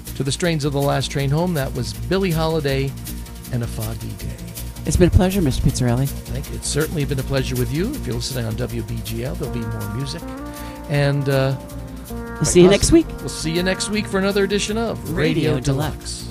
To the strains of The Last Train Home, that was Billie Holiday and A Foggy Day. It's been a pleasure, Mr. Pizzarelli. Thank you. It's certainly been a pleasure with you. If you're listening on WBGL, there'll be more music. And see you next week. We'll see you next week for another edition of Radio Deluxe.